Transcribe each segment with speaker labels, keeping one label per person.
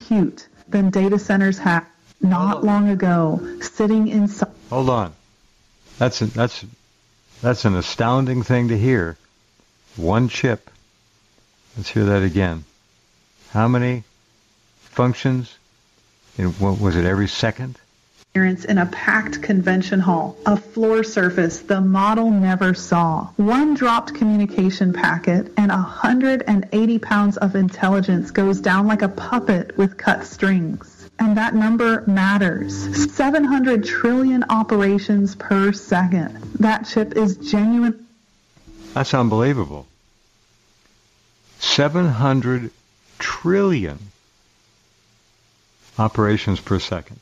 Speaker 1: compute than data centers had not long ago, sitting inside.
Speaker 2: Hold on. That's an astounding thing to hear. One chip. Let's hear that again. How many functions? What was it, every second?
Speaker 1: In a packed convention hall, a floor surface the model never saw. One dropped communication packet and 180 pounds of intelligence goes down like a puppet with cut strings. And that number matters. 700 trillion operations per second. That chip is genuine.
Speaker 2: That's unbelievable. 700 trillion operations per second.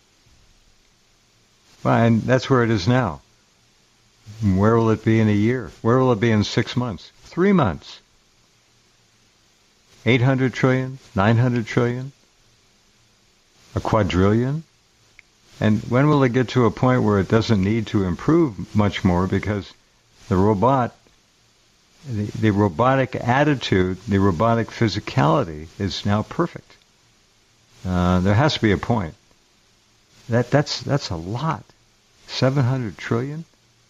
Speaker 2: Well, and that's where it is now. Where will it be in a year? Where will it be in 6 months? 3 months? 800 trillion? 900 trillion? A quadrillion? And when will it get to a point where it doesn't need to improve much more because the robotic attitude, the robotic physicality is now perfect? There has to be a point. That's a lot. 700 trillion?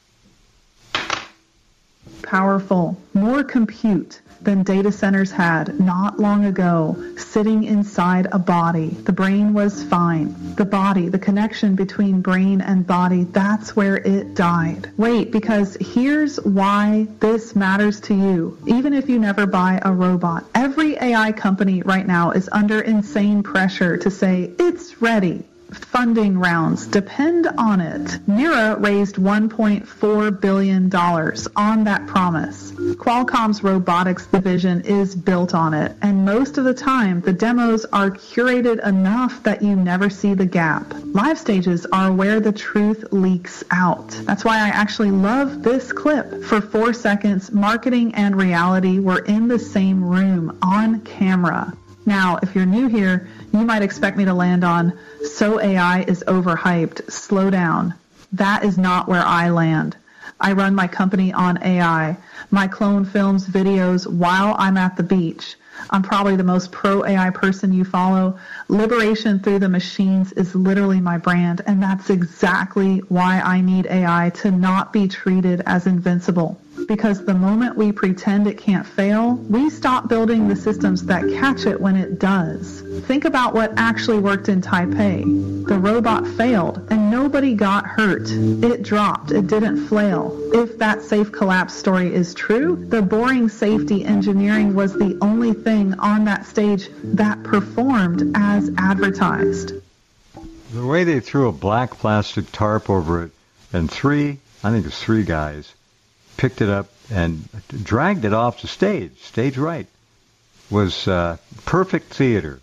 Speaker 1: Powerful. More compute than data centers had not long ago, sitting inside a body. The brain was fine. The body, the connection between brain and body, that's where it died. Wait, because here's why this matters to you. Even if you never buy a robot, every AI company right now is under insane pressure to say it's ready. Funding rounds depend on it. Nira raised $1.4 billion on that promise. Qualcomm's robotics division is built on it, and most of the time the demos are curated enough that you never see the gap. Live stages are where the truth leaks out. That's why I actually love this clip. For 4 seconds, marketing and reality were in the same room on camera. Now, if you're new here, you might expect me to land on, so AI is overhyped, slow down. That is not where I land. I run my company on AI. My clone films videos while I'm at the beach. I'm probably the most pro-AI person you follow. Liberation through the machines is literally my brand, and that's exactly why I need AI to not be treated as invincible. Because the moment we pretend it can't fail, we stop building the systems that catch it when it does. Think about what actually worked in Taipei. The robot failed, and nobody got hurt. It dropped. It didn't flail. If that safe collapse story is true, the boring safety engineering was the only thing on that stage that performed as advertised.
Speaker 2: The way they threw a black plastic tarp over it, and three guys, picked it up and dragged it off the stage right, was perfect theater.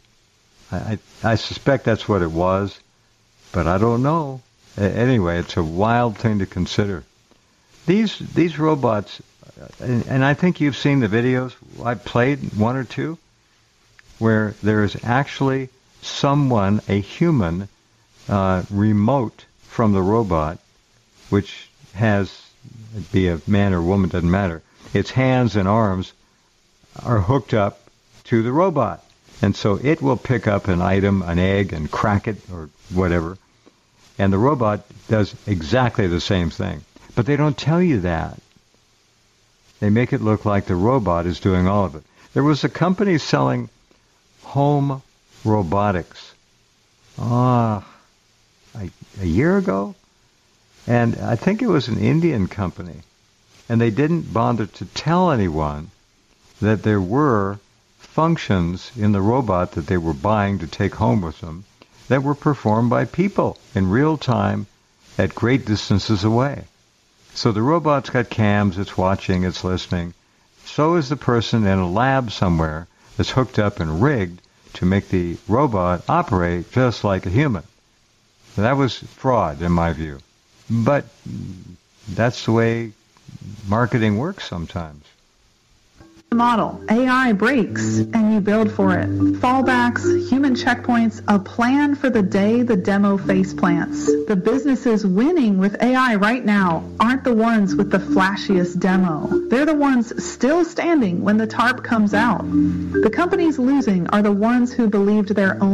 Speaker 2: I suspect that's what it was, but I don't know. Anyway, it's a wild thing to consider. These robots, and I think you've seen the videos. I played one or two, where there is actually someone, a human, remote from the robot, which has, be a man or woman, doesn't matter. Its hands and arms are hooked up to the robot. And so it will pick up an item, an egg, and crack it or whatever. And the robot does exactly the same thing. But they don't tell you that. They make it look like the robot is doing all of it. There was a company selling home robotics a year ago. And I think it was an Indian company. And they didn't bother to tell anyone that there were functions in the robot that they were buying to take home with them that were performed by people in real time at great distances away. So the robot's got cams, it's watching, it's listening. So is the person in a lab somewhere that's hooked up and rigged to make the robot operate just like a human. That was fraud, in my view. But that's the way marketing works sometimes.
Speaker 1: Model. AI breaks, and you build for it. Fallbacks, human checkpoints, a plan for the day the demo face plants. The businesses winning with AI right now aren't the ones with the flashiest demo. They're the ones still standing when the tarp comes out. The companies losing are the ones who believed their own